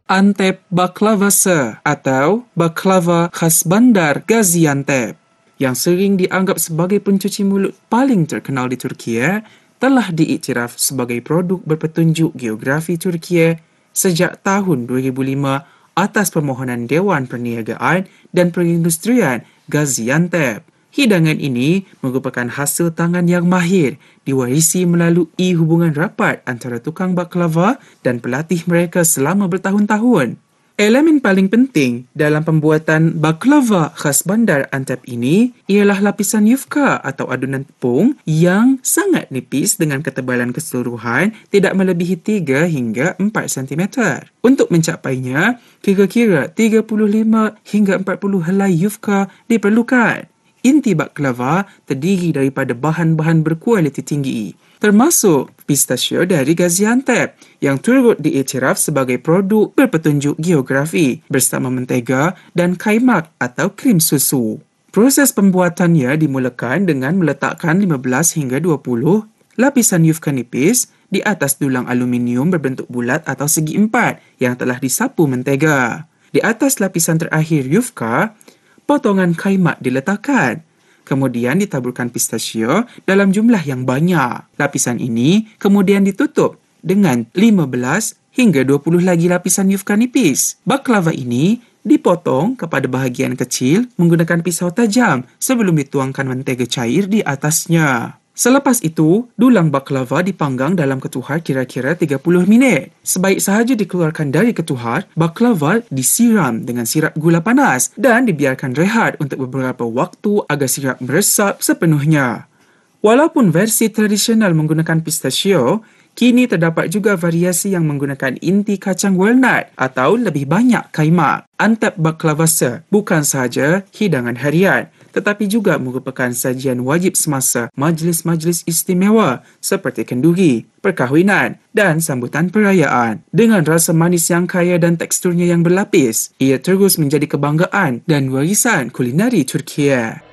Antep Baklavası atau baklava khas bandar Gaziantep, yang sering dianggap sebagai pencuci mulut paling terkenal di Turki, telah diiktiraf sebagai produk berpetunjuk geografi Turki sejak tahun 2005 atas permohonan Dewan Perniagaan dan Perindustrian Gaziantep. Hidangan ini merupakan hasil tangan yang mahir, diwarisi melalui hubungan rapat antara tukang baklava dan pelatih mereka selama bertahun-tahun. Elemen paling penting dalam pembuatan baklava khas bandar Antep ini ialah lapisan yufka atau adunan tepung yang sangat nipis dengan ketebalan keseluruhan tidak melebihi 3 hingga 4 cm. Untuk mencapainya, kira-kira 35 hingga 40 helai yufka diperlukan. Inti baklava terdiri daripada bahan-bahan berkualiti tinggi, termasuk pistachio dari Gaziantep yang turut diiktiraf sebagai produk berpetunjuk geografi bersama mentega dan kaimak atau krim susu. Proses pembuatannya dimulakan dengan meletakkan 15 hingga 20 lapisan yufka nipis di atas dulang aluminium berbentuk bulat atau segi empat yang telah disapu mentega. Di atas lapisan terakhir yufka, potongan kaimak diletakkan. Kemudian ditaburkan pistachio dalam jumlah yang banyak. Lapisan ini kemudian ditutup dengan 15 hingga 20 lagi lapisan yufka nipis. Baklava ini dipotong kepada bahagian kecil menggunakan pisau tajam sebelum dituangkan mentega cair di atasnya. Selepas itu, dulang baklava dipanggang dalam ketuhar kira-kira 30 minit. Sebaik sahaja dikeluarkan dari ketuhar, baklava disiram dengan sirap gula panas dan dibiarkan rehat untuk beberapa waktu agar sirap meresap sepenuhnya. Walaupun versi tradisional menggunakan pistachio, kini terdapat juga variasi yang menggunakan inti kacang walnut atau lebih banyak kaimak. Antep Baklavası bukan sahaja hidangan harian, tetapi juga merupakan sajian wajib semasa majlis-majlis istimewa seperti kenduri, perkahwinan dan sambutan perayaan. Dengan rasa manis yang kaya dan teksturnya yang berlapis, ia terus menjadi kebanggaan dan warisan kulineri Turki.